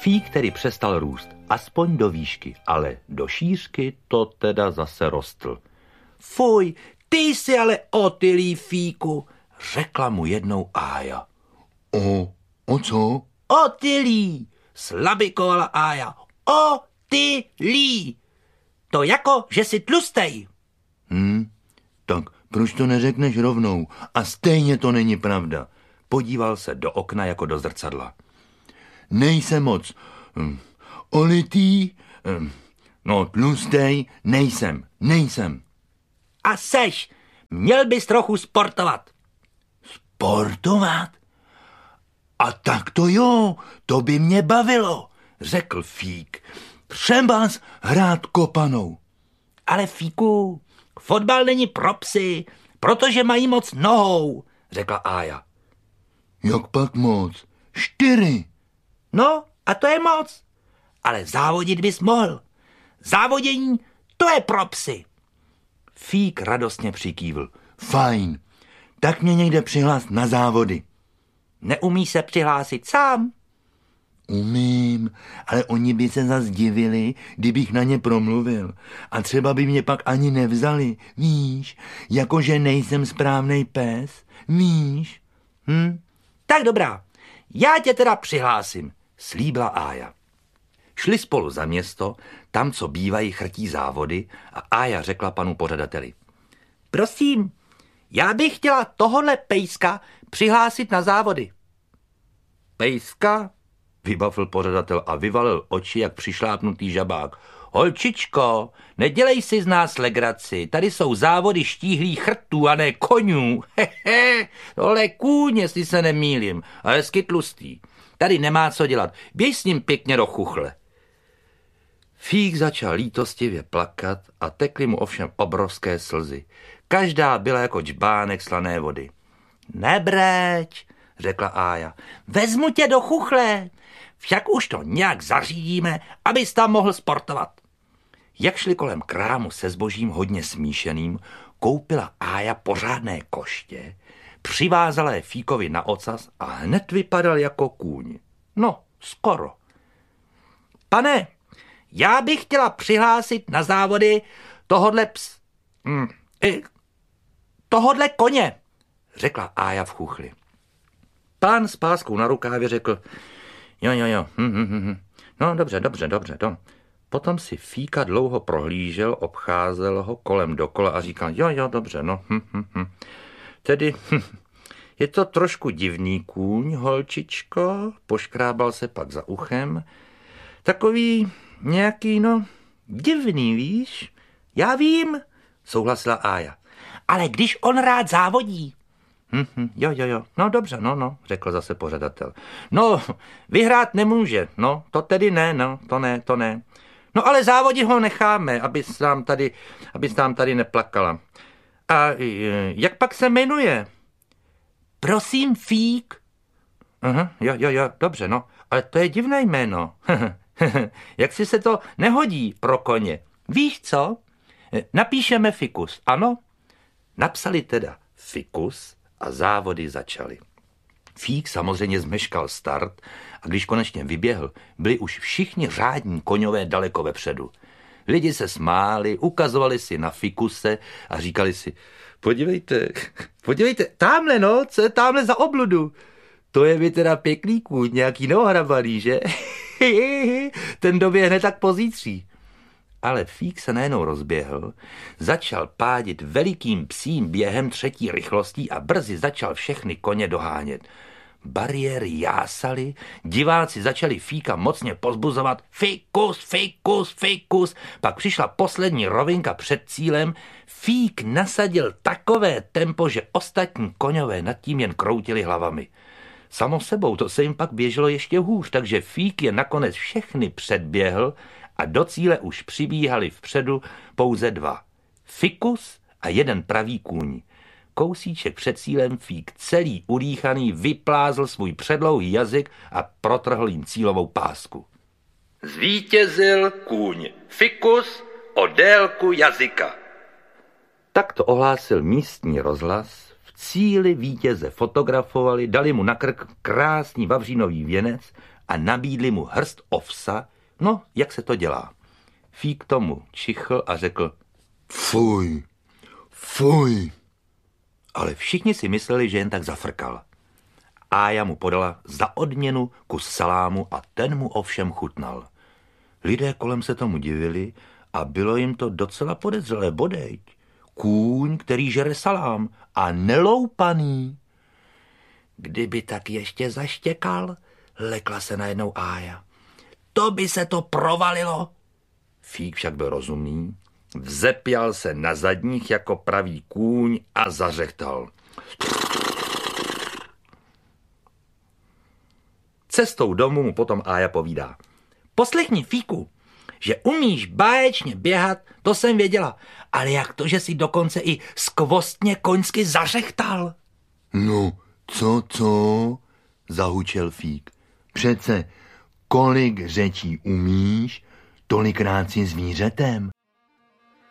Fík tedy přestal růst, aspoň do výšky, ale do šířky to teda zase rostl. Fuj, ty jsi ale otylý, Fíku, řekla mu jednou Ája. O co? Otylý, slabikovala Ája. Otylý. To jako, že jsi tlustej. Tak proč to neřekneš rovnou? A stejně to není pravda. Podíval se do okna jako do zrcadla. Nejsem moc olitý, tlustej, nejsem. A seš, měl bys trochu sportovat. Sportovat? A tak to jo, to by mě bavilo, řekl Fík. Třebas hrát kopanou. Ale Fíku, fotbal není pro psy, protože mají moc nohou, řekla Ája. Jak pak moc? 4. No, a to je moc. Ale závodit bys mohl. Závodění, to je pro psy. Fík radostně přikývl. Fajn, tak mě někde přihlás na závody. Neumíš se přihlásit sám? Umím, ale oni by se zas divili, kdybych na ně promluvil. A třeba by mě pak ani nevzali, víš, jakože nejsem správnej pes, víš. Tak dobrá, já tě teda přihlásím, slíbila Ája. Šli spolu za město, tam, co bývají chrtí závody, a Ája řekla panu pořadateli. Prosím, já bych chtěla tohodle pejska přihlásit na závody. Pejska? Vybavil pořadatel a vyvalil oči, jak přišlápnutý žabák. Holčičko, nedělej si z nás legraci, tady jsou závody štíhlých chrtů a ne konňů. Tohle kůň, jestli se nemýlím, a hezky tlustý. Tady nemá co dělat, běž s ním pěkně do chuchle. Fík začal lítostivě plakat a tekly mu ovšem obrovské slzy. Každá byla jako džbánek slané vody. Nebreč, řekla Ája, vezmu tě do chuchle, však už to nějak zařídíme, abys tam mohl sportovat. Jak šli kolem krámu se zbožím hodně smíšeným, koupila Ája pořádné koště, přivázala je Fíkovi na ocas a hned vypadal jako kůň. No, skoro. Pane, já bych chtěla přihlásit na závody tohodle koně, řekla Ája v chuchli. Pán s páskou na rukávě řekl, jo. No, dobře. Potom si Fíka dlouho prohlížel, obcházel ho kolem dokola a říkal, jo, dobře, no. Tedy je to trošku divný kůň, holčičko, poškrábal se pak za uchem. Takový nějaký, divný, víš? Já vím, souhlasila Ája. Ale když on rád závodí. Jo. No dobře, no, řekl zase pořadatel. No, vyhrát nemůže, no, to tedy ne, no, to ne. No ale závodit ho necháme, abys nám tady neplakala. A jak pak se jmenuje? Prosím, Fík. Jo, dobře, no, ale to je divné jméno. Jak si se to nehodí pro koně. Víš co? Napíšeme Fikus, ano? Napsali teda Fikus a závody začaly. Fík samozřejmě zmeškal start a když konečně vyběhl, byli už všichni řádní koňové daleko vepředu. Lidi se smáli, ukazovali si na Fikuse a říkali si, podívejte, tamhle, co je tamhle za obludu? To je mi teda pěkný kůň, nějaký neohrabaný, že? Ten doběhne tak pozítří. Ale Fík se najednou rozběhl, začal pádit velikým psím během 3. rychlostí a brzy začal všechny koně dohánět. Bariéry jásaly, diváci začali Fíka mocně pozbuzovat. Fikus. Pak přišla poslední rovinka před cílem. Fík nasadil takové tempo, že ostatní koňové nad tím jen kroutili hlavami. Samo sebou to se jim pak běželo ještě hůř, takže Fík je nakonec všechny předběhl a do cíle už přibíhali vpředu pouze 2. Fikus a 1 pravý kůň. Kousíček před cílem Fík celý udýchaný vyplázl svůj předlouhý jazyk a protrhl jim cílovou pásku. Zvítězil kůň Fikus o délku jazyka. Tak to ohlásil místní rozhlas. V cíli vítěze fotografovali, dali mu na krk krásný vavřínový věnec a nabídli mu hrst ovsa, no, jak se to dělá. Fík tomu čichl a řekl: Fuj, fuj. Ale všichni si mysleli, že jen tak zafrkal. Ája mu podala za odměnu kus salámu a ten mu ovšem chutnal. Lidé kolem se tomu divili a bylo jim to docela podezřelé, bodejť. Kůň, který žere salám a neloupaný. Kdyby tak ještě zaštěkal, lekla se najednou Ája. To by se to provalilo. Fík však byl rozumný, vzepěl se na zadních jako pravý kůň a zařechtal. Cestou domů mu potom Ája povídá: Poslechni, Fíku, že umíš báječně běhat, to jsem věděla, ale jak to, že jsi dokonce i skvostně koňsky zařechtal? No, co? Zahučel Fík. Přece, kolik řečí umíš, tolikrát si zvířetem.